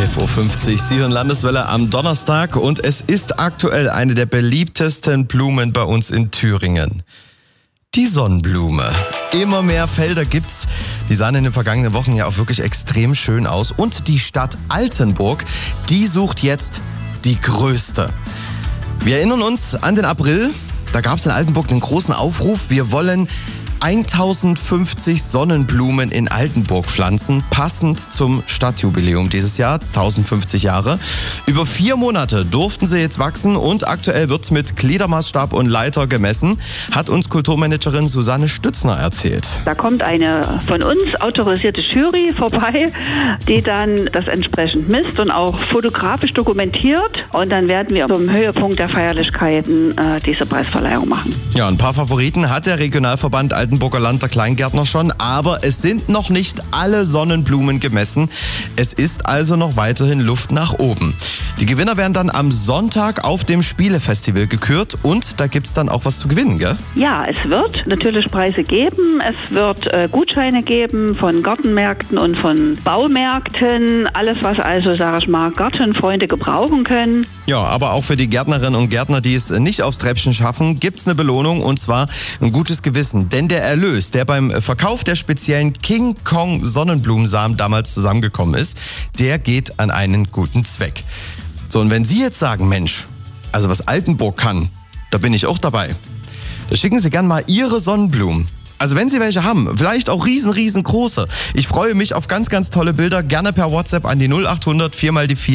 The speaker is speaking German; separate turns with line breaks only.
11.50 Uhr. Sie hören Landeswelle am Donnerstag und es ist aktuell eine der beliebtesten Blumen bei uns in Thüringen. Die Sonnenblume. Immer mehr Felder gibt's. Die sahen in den vergangenen Wochen ja auch wirklich extrem schön aus. Und die Stadt Altenburg, die sucht jetzt die größte. Wir erinnern uns an den April. Da gab es in Altenburg einen großen Aufruf. Wir wollen 1050 Sonnenblumen in Altenburg pflanzen, passend zum Stadtjubiläum dieses Jahr, 1050 Jahre. Über 4 Monate durften sie jetzt wachsen und aktuell wird mit Gliedermaßstab und Leiter gemessen, hat uns Kulturmanagerin Susanne Stützner erzählt.
Da kommt eine von uns autorisierte Jury vorbei, die dann das entsprechend misst und auch fotografisch dokumentiert. Und dann werden wir zum Höhepunkt der Feierlichkeiten diese Preisverleihung machen.
Ja, ein paar Favoriten hat der Regionalverband Altenburger Land der Kleingärtner schon, aber es sind noch nicht alle Sonnenblumen gemessen. Es ist also noch weiterhin Luft nach oben. Die Gewinner werden dann am Sonntag auf dem Spielefestival gekürt und da gibt's dann auch was zu gewinnen, gell?
Ja, es wird natürlich Preise geben. Es wird Gutscheine geben von Gartenmärkten und von Baumärkten. Alles, was also, sage ich mal, Gartenfreunde gebrauchen können.
Ja, aber auch für die Gärtnerinnen und Gärtner, die es nicht aufs Treppchen schaffen, gibt's eine Belohnung und zwar ein gutes Gewissen. Denn der Erlös, der beim Verkauf der speziellen King Kong Sonnenblumensamen damals zusammengekommen ist, der geht an einen guten Zweck. So, und wenn Sie jetzt sagen, Mensch, also was Altenburg kann, da bin ich auch dabei. Da schicken Sie gern mal Ihre Sonnenblumen. Also wenn Sie welche haben, vielleicht auch riesengroße. Ich freue mich auf ganz, ganz tolle Bilder, gerne per WhatsApp an die 0800 4x4.